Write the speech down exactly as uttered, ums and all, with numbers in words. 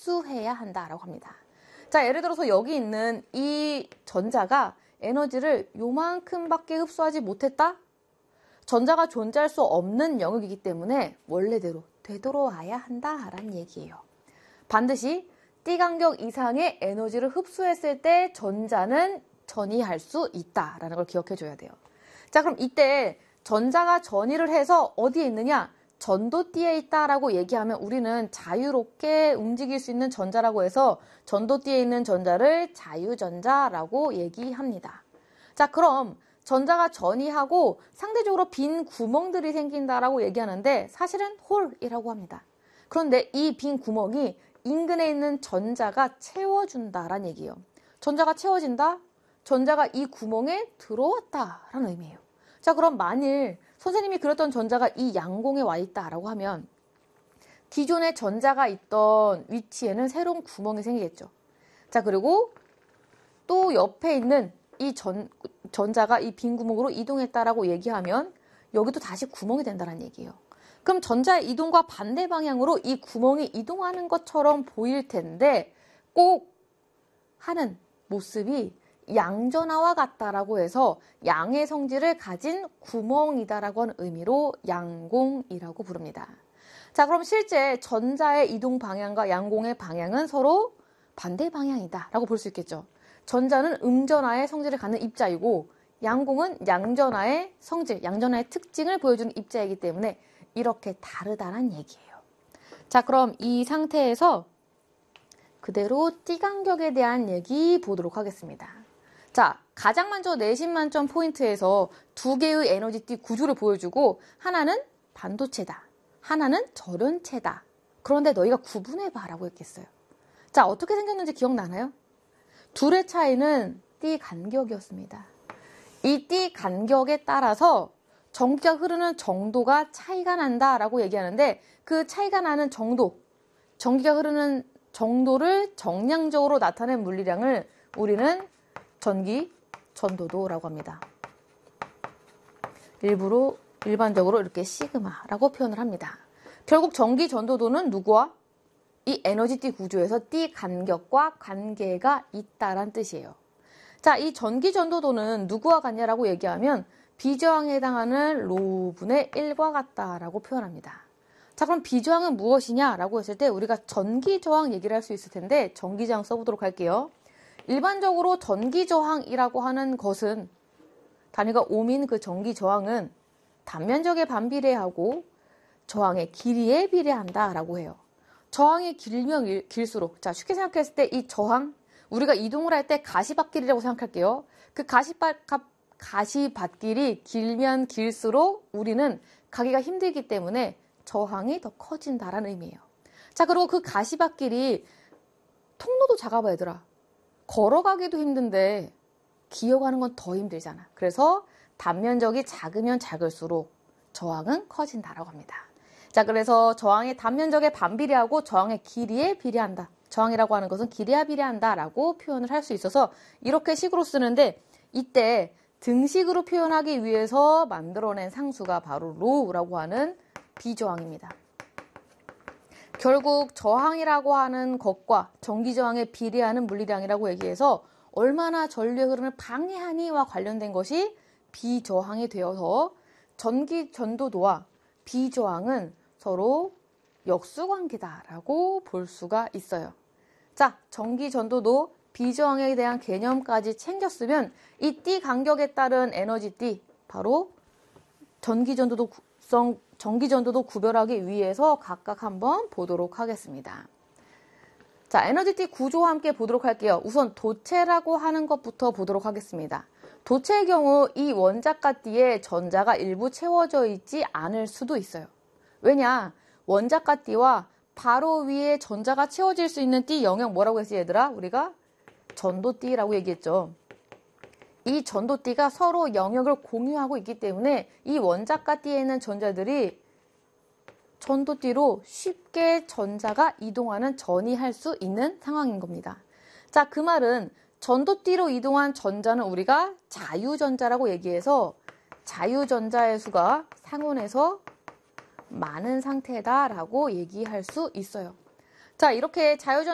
흡수해야 한다라고 합니다. 자, 예를 들어서 여기 있는 이 전자가 에너지를 요만큼밖에 흡수하지 못했다? 전자가 존재할 수 없는 영역이기 때문에 원래대로 되돌아와야 한다라는 얘기예요. 반드시 띠 간격 이상의 에너지를 흡수했을 때 전자는 전이할 수 있다라는 걸 기억해 줘야 돼요. 자, 그럼 이때 전자가 전이를 해서 어디에 있느냐? 전도띠에 있다라고 얘기하면 우리는 자유롭게 움직일 수 있는 전자라고 해서 전도띠에 있는 전자를 자유전자라고 얘기합니다. 자, 그럼 전자가 전이하고 상대적으로 빈 구멍들이 생긴다라고 얘기하는데 사실은 홀이라고 합니다. 그런데 이 빈 구멍이 인근에 있는 전자가 채워준다라는 얘기예요. 전자가 채워진다? 전자가 이 구멍에 들어왔다라는 의미예요. 자, 그럼 만일 선생님이 그렸던 전자가 이 양공에 와 있다라고 하면 기존에 전자가 있던 위치에는 새로운 구멍이 생기겠죠. 자, 그리고 또 옆에 있는 이 전, 전자가 이 빈 구멍으로 이동했다라고 얘기하면 여기도 다시 구멍이 된다는 얘기예요. 그럼 전자의 이동과 반대 방향으로 이 구멍이 이동하는 것처럼 보일 텐데 꼭 하는 모습이 양전하와 같다라고 해서 양의 성질을 가진 구멍이다라고 하는 의미로 양공이라고 부릅니다. 자, 그럼 실제 전자의 이동 방향과 양공의 방향은 서로 반대 방향이다라고 볼 수 있겠죠. 전자는 음전하의 성질을 갖는 입자이고 양공은 양전하의 성질, 양전하의 특징을 보여주는 입자이기 때문에 이렇게 다르다는 얘기예요. 자, 그럼 이 상태에서 그대로 띠 간격에 대한 얘기 보도록 하겠습니다. 자, 가장 먼저 내신 만점 포인트에서 두 개의 에너지띠 구조를 보여주고 하나는 반도체다, 하나는 절연체다. 그런데 너희가 구분해봐 라고 했겠어요. 자, 어떻게 생겼는지 기억나나요? 둘의 차이는 띠 간격이었습니다. 이 띠 간격에 따라서 전기가 흐르는 정도가 차이가 난다라고 얘기하는데 그 차이가 나는 정도, 전기가 흐르는 정도를 정량적으로 나타낸 물리량을 우리는 전기 전도도라고 합니다. 일부러 일반적으로 이렇게 시그마라고 표현을 합니다. 결국 전기 전도도는 누구와? 이 에너지띠 구조에서 띠 간격과 관계가 있다란 뜻이에요. 자, 이 전기 전도도는 누구와 같냐라고 얘기하면 비저항에 해당하는 로분의 일과 같다라고 표현합니다. 자, 그럼 비저항은 무엇이냐라고 했을 때 우리가 전기저항 얘기를 할 수 있을 텐데 전기저항 써보도록 할게요. 일반적으로 전기저항이라고 하는 것은 단위가 옴인 그 전기저항은 단면적에 반비례하고 저항의 길이에 비례한다라고 해요. 저항이 길면 길수록, 자, 쉽게 생각했을 때 이 저항, 우리가 이동을 할 때 가시밭길이라고 생각할게요. 그 가시밭, 가시밭길이 길면 길수록 우리는 가기가 힘들기 때문에 저항이 더 커진다라는 의미예요. 자, 그리고 그 가시밭길이 통로도 작아봐 얘들아. 걸어가기도 힘든데 기어가는 건 더 힘들잖아. 그래서 단면적이 작으면 작을수록 저항은 커진다라고 합니다. 자, 그래서 저항의 단면적에 반비례하고 저항의 길이에 비례한다. 저항이라고 하는 것은 길이에 비례한다라고 표현을 할 수 있어서 이렇게 식으로 쓰는데 이때 등식으로 표현하기 위해서 만들어낸 상수가 바로 로우라고 하는 비저항입니다. 결국 저항이라고 하는 것과 전기저항에 비례하는 물리량이라고 얘기해서 얼마나 전류의 흐름을 방해하니와 관련된 것이 비저항이 되어서 전기 전도도와 비저항은 서로 역수관계다라고 볼 수가 있어요. 자, 전기 전도도 비저항에 대한 개념까지 챙겼으면 이 띠 간격에 따른 에너지띠, 바로 전기 전도도 구성, 전기 전도도 구별하기 위해서 각각 한번 보도록 하겠습니다. 자, 에너지띠 구조와 함께 보도록 할게요. 우선 도체라고 하는 것부터 보도록 하겠습니다. 도체의 경우 이 원자가띠에 전자가 일부 채워져 있지 않을 수도 있어요. 왜냐? 원자가띠와 바로 위에 전자가 채워질 수 있는 띠 영역 뭐라고 했지 얘들아? 우리가 전도띠라고 얘기했죠. 이 전도띠가 서로 영역을 공유하고 있기 때문에 이 원자가띠에 있는 전자들이 전도띠로 쉽게 전자가 이동하는 전이할 수 있는 상황인 겁니다. 자, 그 말은 전도띠로 이동한 전자는 우리가 자유전자라고 얘기해서 자유전자의 수가 상온에서 많은 상태다라고 얘기할 수 있어요. 자, 이렇게 자유전